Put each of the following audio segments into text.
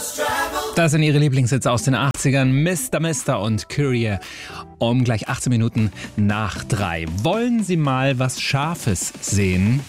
Das sind ihre Lieblingshits aus den 80ern. Mr. Mister und Courier um gleich 18 Minuten nach 3. Wollen Sie mal was Scharfes sehen?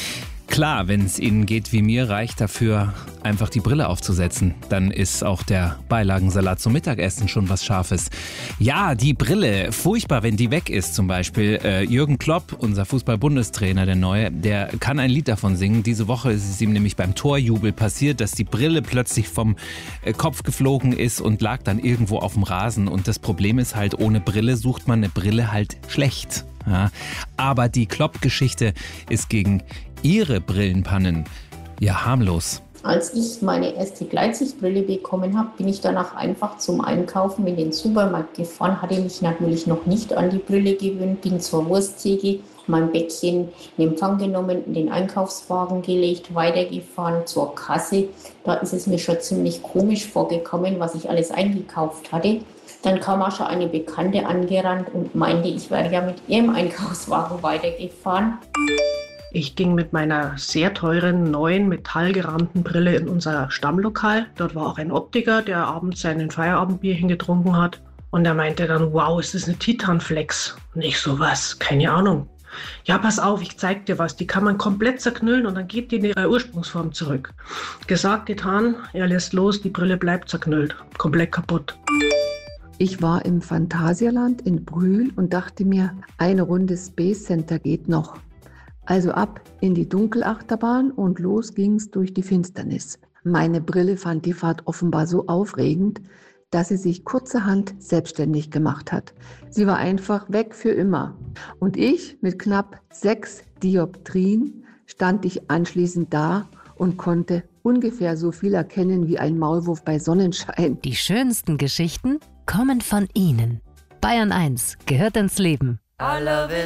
Klar, wenn es Ihnen geht wie mir, reicht dafür einfach die Brille aufzusetzen. Dann ist auch der Beilagensalat zum Mittagessen schon was Scharfes. Ja, die Brille, furchtbar, wenn die weg ist zum Beispiel. Jürgen Klopp, unser Fußball-Bundestrainer, der Neue, der kann ein Lied davon singen. Diese Woche ist es ihm nämlich beim Torjubel passiert, dass die Brille plötzlich vom Kopf geflogen ist und lag dann irgendwo auf dem Rasen. Und das Problem ist halt, ohne Brille sucht man eine Brille halt schlecht. Ja, aber die Klopp-Geschichte ist gegen Ihre Brillenpannen ja harmlos. Als ich meine erste Gleitsichtbrille bekommen habe, bin ich danach einfach zum Einkaufen in den Supermarkt gefahren, hatte mich natürlich noch nicht an die Brille gewöhnt, bin zur Wursttheke, mein Päckchen in Empfang genommen, in den Einkaufswagen gelegt, weitergefahren zur Kasse. Da ist es mir schon ziemlich komisch vorgekommen, was ich alles eingekauft hatte. Dann kam auch schon eine Bekannte angerannt und meinte, ich wäre ja mit ihrem Einkaufswagen weitergefahren. Ich ging mit meiner sehr teuren, neuen, metallgerahmten Brille in unser Stammlokal. Dort war auch ein Optiker, der abends seinen Feierabendbierchen getrunken hat. Und er meinte dann, wow, ist das eine Titanflex? Und ich so, was? Keine Ahnung. Ja, pass auf, ich zeig dir was. Die kann man komplett zerknüllen und dann geht die in ihre Ursprungsform zurück. Gesagt, getan, er lässt los, die Brille bleibt zerknüllt, komplett kaputt. Ich war im Phantasialand in Brühl und dachte mir, eine Runde Space Center geht noch. Also ab in die Dunkelachterbahn und los ging's durch die Finsternis. Meine Brille fand die Fahrt offenbar so aufregend, dass sie sich kurzerhand selbstständig gemacht hat. Sie war einfach weg für immer. Und ich mit knapp 6 Dioptrien stand ich anschließend da und konnte ungefähr so viel erkennen wie ein Maulwurf bei Sonnenschein. Die schönsten Geschichten kommen von Ihnen. Bayern 1 gehört ins Leben.